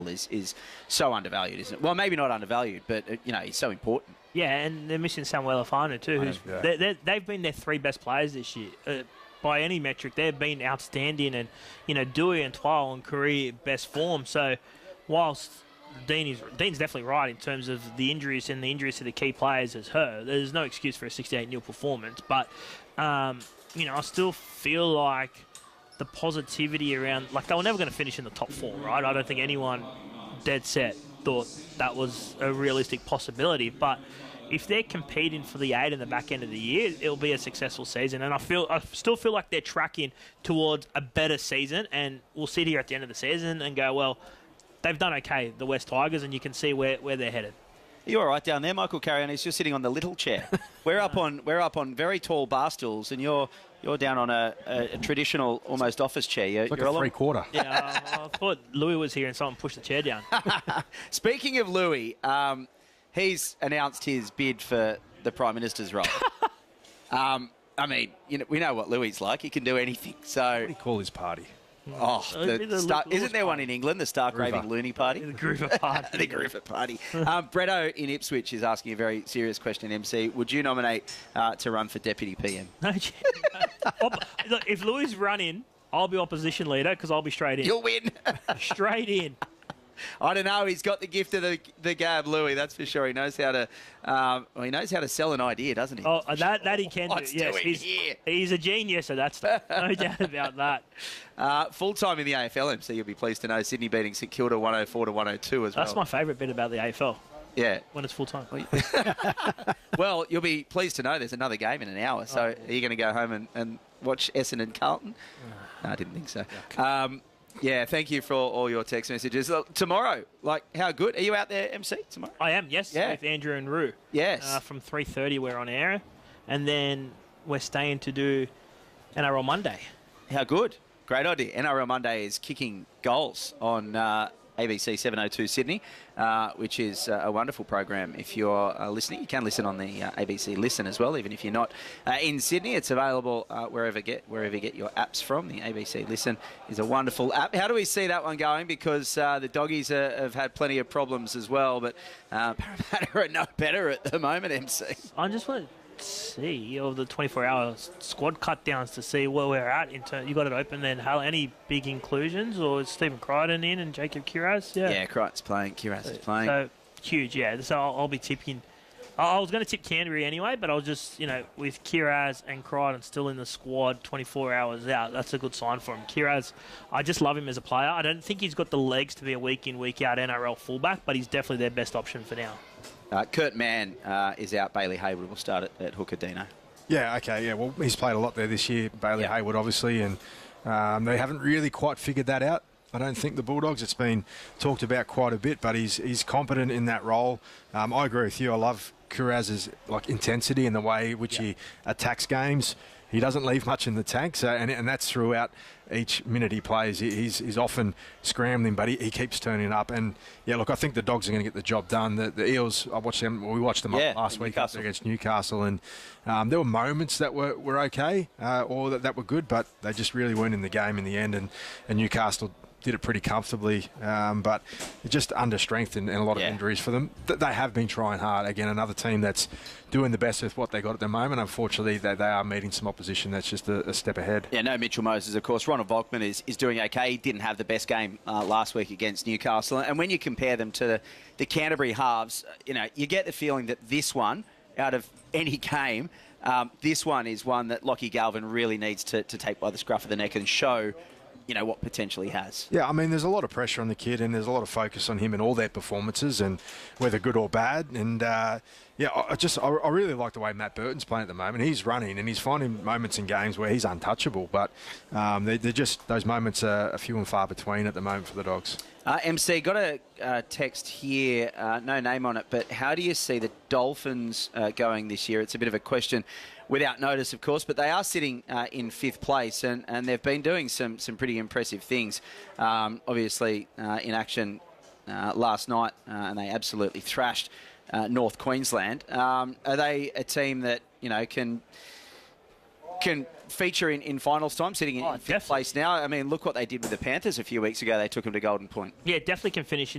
is so undervalued, isn't it? Well, maybe not undervalued, but he's so important. Yeah, and they're missing Samuel Afana too. They've been their three best players this year. By any metric, they've been outstanding, and Dewey and Twile in career best form. So, whilst Dean's definitely right in terms of the injuries and the injuries to the key players as her, there's no excuse for a 68-0 performance. But I still feel like the positivity around, like, they were never going to finish in the top four, right? I don't think anyone dead set thought that was a realistic possibility, but if they're competing for the 8 in the back end of the year, it'll be a successful season. And I still feel like they're tracking towards a better season, and we'll sit here at the end of the season and go, well, they've done okay, the West Tigers, and you can see where they're headed. You're all right down there, Michael Carrion. He's just sitting on the little chair. We're up on very tall bar stools, and you're down on a traditional, almost office chair. You're like a three-quarter. Yeah, I thought Louis was here and someone pushed the chair down. Speaking of Louis, he's announced his bid for the Prime Minister's role. We know what Louis is like. He can do anything. So, what do you call his party? Isn't there one in England, the Stark Raving Loony Party? The Groover Party. The Groover Party. Bretto in Ipswich is asking a very serious question, MC. Would you nominate to run for Deputy PM? No chance. Look, if Louis is running, I'll be opposition leader because I'll be straight in. You'll win. Straight in. I don't know. He's got the gift of the gab, Douay. That's for sure. He knows how to sell an idea, doesn't he? Oh, that he can do. Yes, he's a genius at that stuff. No doubt about that. Full time in the AFL, MC. You'll be pleased to know Sydney beating St Kilda 104-102 as well. That's my favourite bit about the AFL. Yeah, when it's full time. Well, you'll be pleased to know there's another game in an hour. So are you going to go home and watch Essendon Carlton? No, I didn't think so. Yeah, thank you for all your text messages. Tomorrow, how good? Are you out there, MC, tomorrow? I am, yes, with Andrew and Roo. Yes. From 3:30 we're on air, and then we're staying to do NRL Monday. How good. Great idea. NRL Monday is kicking goals on ABC 702 Sydney, which is a wonderful program. If you're listening, you can listen on the ABC Listen as well, even if you're not in Sydney. It's available wherever you get your apps from. The ABC Listen is a wonderful app. How do we see that one going? Because the doggies have had plenty of problems as well, but Parramatta are no better at the moment, MC. I just want to see of the 24-hour squad cut downs to see where we're at. You got it open then. Any big inclusions, or is Stephen Crichton in and Jacob Kiraz? Yeah, Crichton's playing. Kiraz is playing. So huge, yeah. So I'll be tipping. I was going to tip Canterbury anyway, but I'll just, with Kiraz and Crichton still in the squad 24 hours out, that's a good sign for him. Kiraz, I just love him as a player. I don't think he's got the legs to be a week in, week out NRL fullback, but he's definitely their best option for now. Kurt Mann is out. Bailey Hayward will start at hooker, Dino. Yeah, okay, yeah. Well, he's played a lot there this year, Bailey Hayward, obviously, and they haven't really quite figured that out. I don't think the Bulldogs. It's been talked about quite a bit, but he's competent in that role. I agree with you. I love Kiraz's intensity and the way which he attacks games. He doesn't leave much in the tank, so and that's throughout each minute he plays. He's often scrambling, but he keeps turning up. And yeah, look, I think the Dogs are going to get the job done. The Eels, we watched them last week against Newcastle, and there were moments that were okay or that were good, but they just really weren't in the game in the end. And Newcastle did it pretty comfortably, but just under strength and a lot of injuries for them. They have been trying hard. Again, another team that's doing the best with what they got at the moment. Unfortunately, they are meeting some opposition that's just a step ahead. Yeah, no Mitchell Moses, of course. Ronald Volkman is doing okay. He didn't have the best game last week against Newcastle. And when you compare them to the Canterbury halves, you get the feeling that this one, out of any game, this one is one that Lockie Galvin really needs to take by the scruff of the neck and show what potential he has. Yeah, I mean, there's a lot of pressure on the kid, and there's a lot of focus on him in all their performances, and whether good or bad. And I really like the way Matt Burton's playing at the moment. He's running, and he's finding moments in games where he's untouchable, but they're just, those moments are few and far between at the moment for the Dogs. MC, got a text here, no name on it, but how do you see the Dolphins going this year? It's a bit of a question without notice, of course, but they are sitting in fifth place, and they've been doing some pretty impressive things. Obviously, in action last night, and they absolutely thrashed North Queensland. Are they a team that can feature in finals time, sitting in fifth place now. I mean, look what they did with the Panthers a few weeks ago. They took them to Golden Point. Yeah, definitely can finish